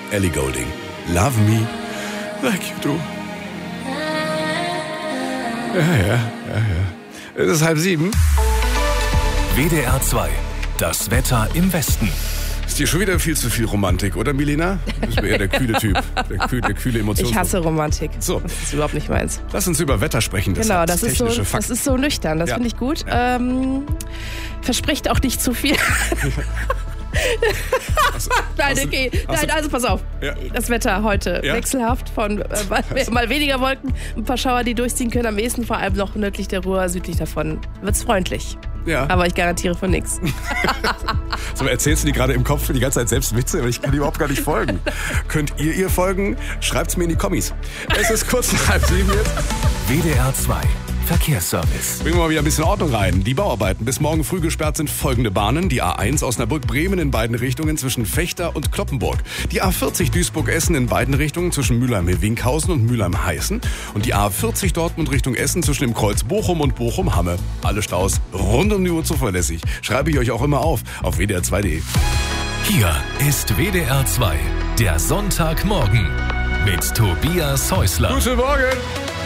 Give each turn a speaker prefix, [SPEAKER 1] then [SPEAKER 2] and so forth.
[SPEAKER 1] Ellie Goulding. Love me like you do. Ja. Es ist 6:30.
[SPEAKER 2] WDR 2. Das Wetter im Westen.
[SPEAKER 1] Ist dir schon wieder viel zu viel Romantik, oder Milena? Du bist eher der kühle Typ, der kühle Emotions.
[SPEAKER 3] Ich hasse Romantik.
[SPEAKER 1] So.
[SPEAKER 3] Das ist überhaupt nicht meins.
[SPEAKER 1] Lass uns über Wetter sprechen. Das
[SPEAKER 3] Genau, das ist so nüchtern. Das finde ich gut.
[SPEAKER 1] Ja.
[SPEAKER 3] Verspricht auch nicht zu viel. Also pass auf.
[SPEAKER 1] Ja.
[SPEAKER 3] Das Wetter heute wechselhaft von mal weniger Wolken, ein paar Schauer, die durchziehen können. Am ehesten vor allem noch nördlich der Ruhr, südlich davon wird's freundlich.
[SPEAKER 1] Ja.
[SPEAKER 3] Aber ich garantiere für nichts.
[SPEAKER 1] So, erzählst du dir gerade im Kopf die ganze Zeit selbst Witze, aber ich kann überhaupt gar nicht folgen. Könnt ihr folgen? Schreibt's mir in die Kommis. Es ist kurz nach 6:30 jetzt.
[SPEAKER 2] WDR 2. Verkehrsservice.
[SPEAKER 1] Bringen wir mal wieder ein bisschen Ordnung rein. Die Bauarbeiten bis morgen früh gesperrt sind folgende Bahnen. Die A1 Osnabrück-Bremen in beiden Richtungen zwischen Vechta und Kloppenburg. Die A40 Duisburg-Essen in beiden Richtungen zwischen Mülheim-Winkhausen und Mülheim-Heißen. Und die A40 Dortmund Richtung Essen zwischen dem Kreuz Bochum und Bochum-Hamme. Alle Staus rund um die Uhr zuverlässig. Schreibe ich euch auch immer auf WDR2.de.
[SPEAKER 2] Hier ist WDR 2. Der Sonntagmorgen mit Tobias Häusler.
[SPEAKER 1] Guten Morgen!